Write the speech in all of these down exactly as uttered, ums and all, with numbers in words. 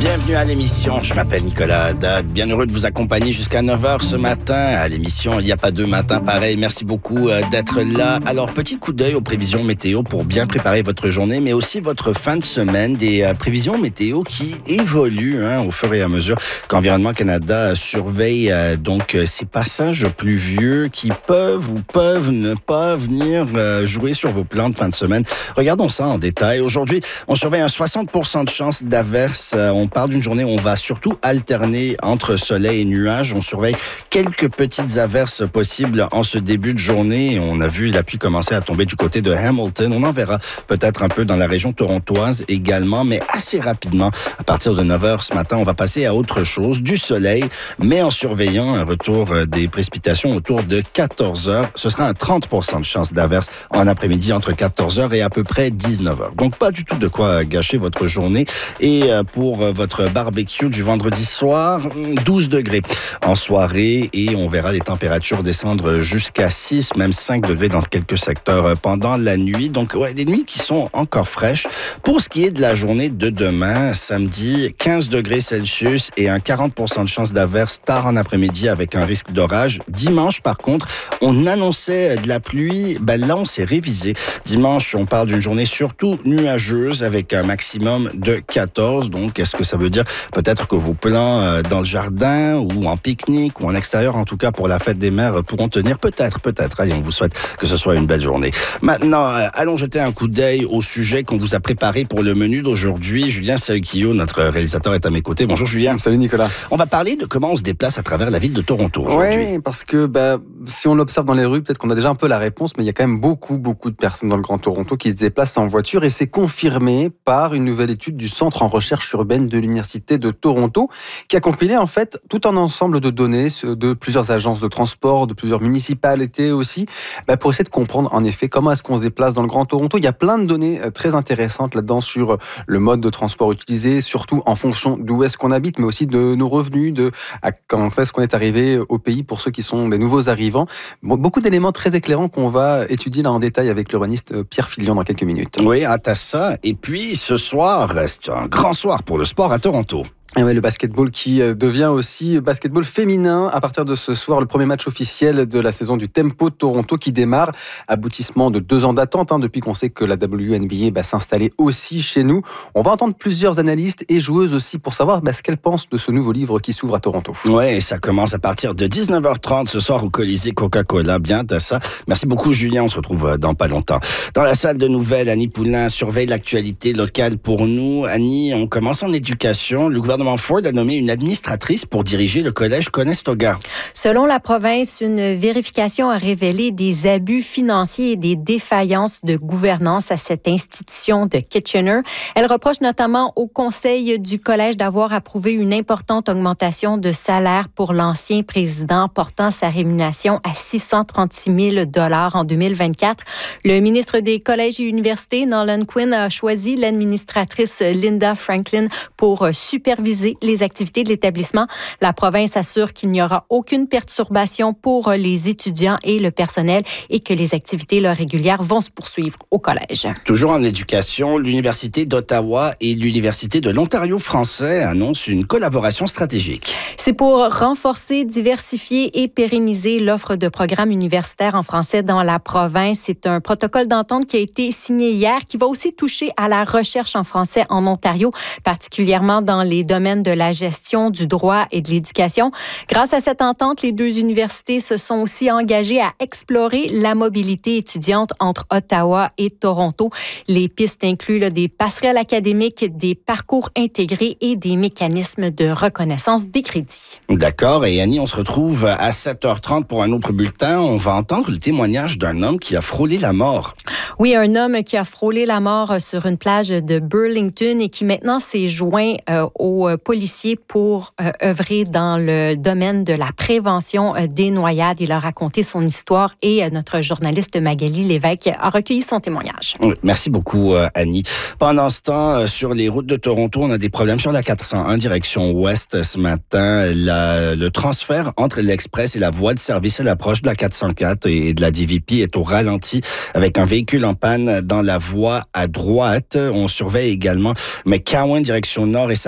Bienvenue à l'émission, je m'appelle Nicolas Haddad, bien heureux de vous accompagner jusqu'à neuf heures ce matin à l'émission Il n'y a pas deux matins pareils. Merci beaucoup d'être là. Alors, petit coup d'œil aux prévisions météo pour bien préparer votre journée, mais aussi votre fin de semaine. Des prévisions météo qui évoluent hein, au fur et à mesure qu'Environnement Canada surveille euh, donc ces passages pluvieux qui peuvent ou peuvent ne pas venir euh, jouer sur vos plans de fin de semaine. Regardons ça en détail. Aujourd'hui, on surveille un soixante pour cent de chance d'averses. On parle d'une journée où on va surtout alterner entre soleil et nuages. On surveille quelques petites averses possibles en ce début de journée. On a vu la pluie commencer à tomber du côté de Hamilton. On en verra peut-être un peu dans la région torontoise également, mais assez rapidement, à partir de neuf heures ce matin, on va passer à autre chose, du soleil, mais en surveillant un retour des précipitations autour de quatorze heures. Ce sera un trente pour cent de chance d'averses en après-midi entre quatorze heures et à peu près dix-neuf heures. Donc pas du tout de quoi gâcher votre journée. Et pour votre barbecue du vendredi soir, douze degrés en soirée et on verra les températures descendre jusqu'à six, même cinq degrés dans quelques secteurs pendant la nuit. Donc, ouais, des nuits qui sont encore fraîches. Pour ce qui est de la journée de demain, samedi, quinze degrés Celsius et un quarante pour cent de chance d'averse tard en après-midi avec un risque d'orage. Dimanche, par contre, on annonçait de la pluie. Ben là, on s'est révisé. Dimanche, on parle d'une journée surtout nuageuse avec un maximum de quatorze. Donc, est-ce que ça veut dire peut-être que vos plans dans le jardin ou en pique-nique ou en extérieur, en tout cas pour la fête des mères, pourront tenir? Peut-être, peut-être. Allez, on vous souhaite que ce soit une belle journée. Maintenant, allons jeter un coup d'œil au sujet qu'on vous a préparé pour le menu d'aujourd'hui. Julien Saukio, notre réalisateur, est à mes côtés. Bonjour Julien. Salut Nicolas. On va parler de comment on se déplace à travers la ville de Toronto aujourd'hui. Oui, parce que bah, si on l'observe dans les rues, peut-être qu'on a déjà un peu la réponse, mais il y a quand même beaucoup, beaucoup de personnes dans le Grand Toronto qui se déplacent en voiture et c'est confirmé par une nouvelle étude du Centre en recherche urbaine de l'Université de Toronto qui a compilé en fait tout un ensemble de données de plusieurs agences de transport, de plusieurs municipalités aussi, bah, pour essayer de comprendre en effet comment est-ce qu'on se déplace dans le Grand Toronto. Il y a plein de données très intéressantes là-dedans sur le mode de transport utilisé, surtout en fonction d'où est-ce qu'on habite, mais aussi de nos revenus, de à quand est-ce qu'on est arrivé au pays pour ceux qui sont des nouveaux arrivants. Bon, beaucoup d'éléments très éclairants qu'on va étudier là en détail avec l'urbaniste Pierre Filion dans quelques minutes. Oui, hâte à ça. Et puis ce soir reste un grand soir pour le sport à Toronto. Et ouais, le basketball qui devient aussi basketball féminin à partir de ce soir, le premier match officiel de la saison du Tempo de Toronto qui démarre. Aboutissement de deux ans d'attente hein, depuis qu'on sait que la W N B A va s'installer aussi chez nous. On va entendre plusieurs analystes et joueuses aussi pour savoir bah, ce qu'elles pensent de ce nouveau livre qui s'ouvre à Toronto. Ouais, et ça commence à partir de dix-neuf heures trente ce soir au Colisée Coca-Cola. Bien, t'as ça. Merci beaucoup Julien, on se retrouve dans pas longtemps. Dans la salle de nouvelles, Annie Poulain surveille l'actualité locale pour nous. Annie, on commence en éducation. Le gouvernement Ford a nommé une administratrice pour diriger le collège Conestoga. Selon la province, une vérification a révélé des abus financiers et des défaillances de gouvernance à cette institution de Kitchener. Elle reproche notamment au conseil du collège d'avoir approuvé une importante augmentation de salaire pour l'ancien président, portant sa rémunération à six cent trente-six mille dollars en deux mille vingt-quatre. Le ministre des collèges et universités, Nolan Quinn, a choisi l'administratrice Linda Franklin pour superviser les activités de l'établissement. La province assure qu'il n'y aura aucune perturbation pour les étudiants et le personnel et que les activités là, régulières vont se poursuivre au collège. Toujours en éducation, l'Université d'Ottawa et l'Université de l'Ontario français annoncent une collaboration stratégique. C'est pour renforcer, diversifier et pérenniser l'offre de programmes universitaires en français dans la province. C'est un protocole d'entente qui a été signé hier, qui va aussi toucher à la recherche en français en Ontario, particulièrement dans les domaines de la gestion, du droit et de l'éducation. Grâce à cette entente, les deux universités se sont aussi engagées à explorer la mobilité étudiante entre Ottawa et Toronto. Les pistes incluent là, des passerelles académiques, des parcours intégrés et des mécanismes de reconnaissance des crédits. D'accord. Et Annie, on se retrouve à sept heures trente pour un autre bulletin. On va entendre le témoignage d'un homme qui a frôlé la mort. Oui, un homme qui a frôlé la mort sur une plage de Burlington et qui maintenant s'est joint euh, aux policiers pour euh, œuvrer dans le domaine de la prévention euh, des noyades. Il a raconté son histoire et euh, notre journaliste Magali Lévesque a recueilli son témoignage. Oui, merci beaucoup, euh, Annie. Pendant ce temps, euh, sur les routes de Toronto, on a des problèmes sur la quatre cent un direction ouest ce matin. La, le transfert entre l'Express et la voie de service à l'approche de la quatre cent quatre et de la D V P est au ralenti avec un véhicule en panne dans la voie à droite. On surveille également McCowan direction nord et sa rampe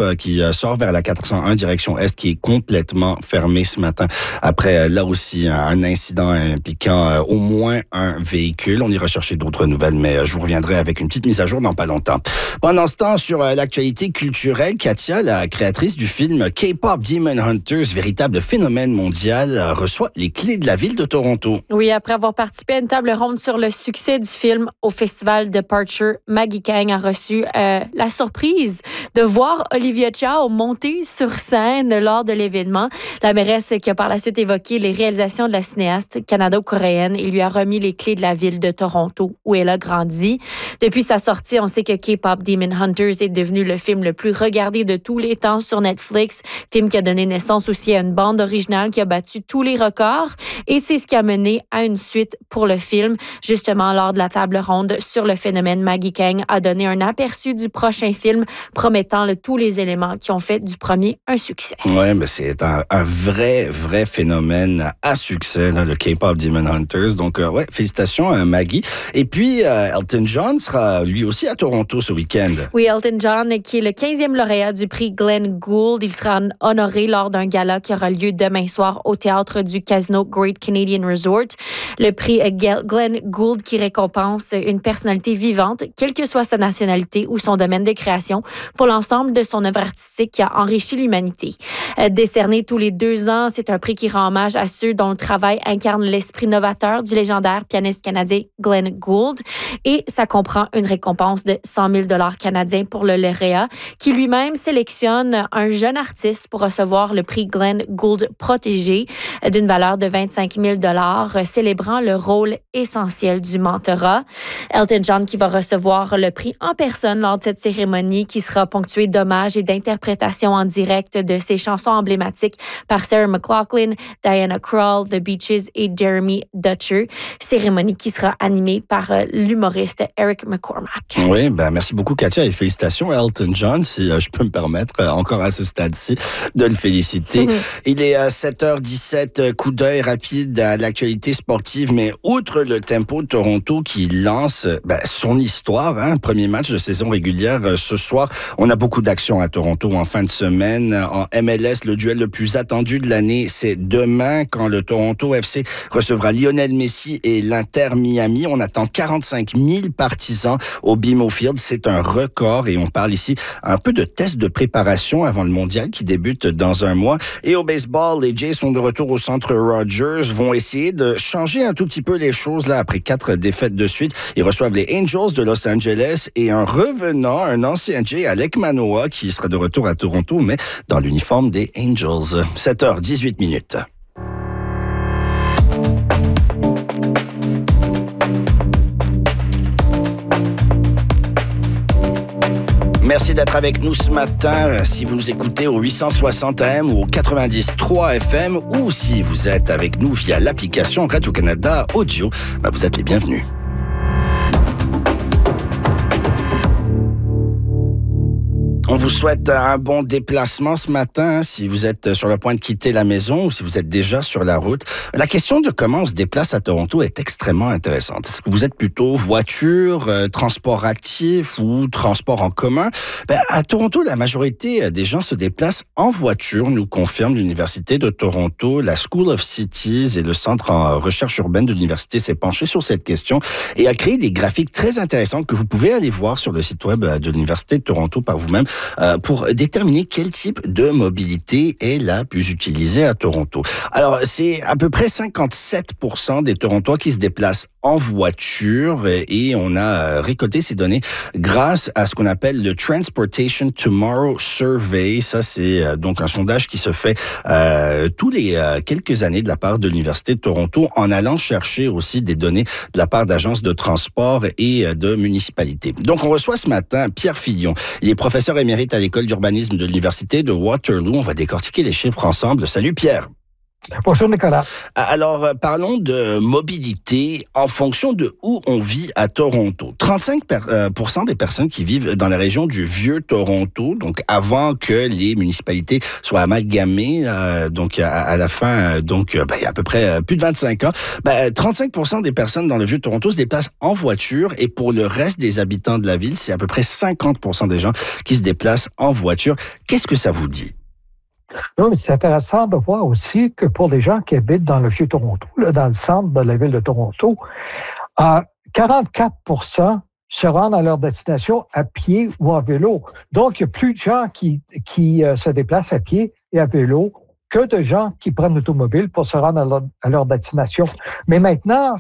euh, qui euh, sort vers la quatre cent un direction est, qui est complètement fermée ce matin. Après, euh, là aussi, un, un incident impliquant euh, au moins un véhicule. On ira chercher d'autres nouvelles, mais euh, je vous reviendrai avec une petite mise à jour dans pas longtemps. Pendant ce temps, sur euh, l'actualité culturelle, Katia, la créatrice du film K-pop Demon Hunters, véritable phénomène mondial, euh, reçoit les clés de la ville de Toronto. Oui, après avoir participé à une table ronde sur le succès du film au festival Departure, Maggie Kang a reçu euh, la surprise de voir Olivia Chow monter sur scène lors de l'événement. La mairesse qui a par la suite évoqué les réalisations de la cinéaste canado-coréenne et lui a remis les clés de la ville de Toronto où elle a grandi. Depuis sa sortie, on sait que K-pop Demon Hunters est devenu le film le plus regardé de tous les temps sur Netflix, film qui a donné naissance aussi à une bande originale qui a battu tous les records et c'est ce qui a mené à une suite pour le film. Justement, lors de la table ronde sur le phénomène, Maggie Kang a donné un aperçu du prochain film promettant le, tous les éléments qui ont fait du premier un succès. Oui, mais c'est un, un vrai, vrai phénomène à succès, là, le K-pop Demon Hunters. Donc, euh, ouais, félicitations à Maggie. Et puis, euh, Elton John sera lui aussi à Toronto ce week-end. Oui, Elton John, qui est le quinzième lauréat du prix Glenn Gould, il sera honoré lors d'un gala qui aura lieu demain soir au théâtre du Casino Great Canadian Resort. Le prix Glenn Gould qui récompense une personnalité vivante, quelle que soit sa nationalité ou son domaine de création, pour l'ensemble de son œuvre artistique qui a enrichi l'humanité. Décerné tous les deux ans, c'est un prix qui rend hommage à ceux dont le travail incarne l'esprit novateur du légendaire pianiste canadien Glenn Gould. Et ça comprend une récompense de cent mille dollars canadiens pour le lauréat, qui lui-même sélectionne un jeune artiste pour recevoir le prix Glenn Gould protégé d'une valeur de vingt-cinq mille dollars, célébrant le rôle essentiel du mentorat. Elton John qui va recevoir le prix en personne lors de cette cérémonie qui sera ponctuée d'hommages et d'interprétations en direct de ses chansons emblématiques par Sarah McLachlan, Diana Krall, The Beaches et Jeremy Dutcher. Cérémonie qui sera animée par l'humoriste Eric McCormack. Oui, ben merci beaucoup Katia et félicitations à Elton John, si euh, je peux me permettre euh, encore à ce stade-ci de le féliciter. Mm-hmm. Il est à sept heures dix-sept, coup d'œil rapide à l'actualité sportive, mais outre le Tempo de Toronto qui lance ben, son histoire, hein, premier match de saison régulière euh, ce soir, on a beaucoup d'actions à Toronto en fin de semaine. En M L S, le duel le plus attendu de l'année, c'est demain quand le Toronto F C recevra Lionel Messi et l'Inter Miami. On attend quarante-cinq mille partisans au B M O Field. C'est un record et on parle ici un peu de test de préparation avant le mondial qui débute dans un mois. Et au baseball, les Jays sont de retour au centre Rogers, vont essayer de changer un tout petit peu les choses là après quatre défaites de suite. Ils reçoivent les Angels de Los Angeles et un revenant, un ancien Jay, Alek Manoah, qui sera de retour à Toronto, mais dans l'uniforme des Angels. sept heures dix-huit minutes. Merci d'être avec nous ce matin. Si vous nous écoutez au huit cent soixante A M ou au quatre-vingt-dix trois F M ou si vous êtes avec nous via l'application Radio-Canada Audio, ben vous êtes les bienvenus. On vous souhaite un bon déplacement ce matin, si vous êtes sur le point de quitter la maison ou si vous êtes déjà sur la route. La question de comment on se déplace à Toronto est extrêmement intéressante. Est-ce que vous êtes plutôt voiture, euh, transport actif ou transport en commun? Ben, à Toronto, la majorité des gens se déplacent en voiture, nous confirme l'Université de Toronto. La School of Cities et le Centre en recherche urbaine de l'Université s'est penché sur cette question et a créé des graphiques très intéressants que vous pouvez aller voir sur le site web de l'Université de Toronto par vous-même. Euh, pour déterminer quel type de mobilité est la plus utilisée à Toronto. Alors, c'est à peu près cinquante-sept pour cent des Torontois qui se déplacent en voiture et on a récolté ces données grâce à ce qu'on appelle le Transportation Tomorrow Survey. Ça, c'est donc un sondage qui se fait euh, tous les euh, quelques années de la part de l'Université de Toronto en allant chercher aussi des données de la part d'agences de transport et de municipalités. Donc, on reçoit ce matin Pierre Filion. Il est professeur émérite à l'École d'urbanisme de l'Université de Waterloo. On va décortiquer les chiffres ensemble. Salut Pierre. Bonjour, Nicolas. Alors, euh, parlons de mobilité en fonction de où on vit à Toronto. trente-cinq pour cent des personnes qui vivent dans la région du Vieux Toronto, donc avant que les municipalités soient amalgamées, euh, donc à, à la fin, euh, donc euh, ben, il y a à peu près euh, plus de vingt-cinq ans, ben, trente-cinq pour cent des personnes dans le Vieux Toronto se déplacent en voiture et pour le reste des habitants de la ville, c'est à peu près cinquante pour cent des gens qui se déplacent en voiture. Qu'est-ce que ça vous dit? Oui, mais c'est intéressant de voir aussi que pour les gens qui habitent dans le Vieux-Toronto, là, dans le centre de la ville de Toronto, euh, quarante-quatre pour cent se rendent à leur destination à pied ou en vélo. Donc, il y a plus de gens qui, qui euh, se déplacent à pied et à vélo que de gens qui prennent l'automobile pour se rendre à leur, à leur destination. Mais maintenant,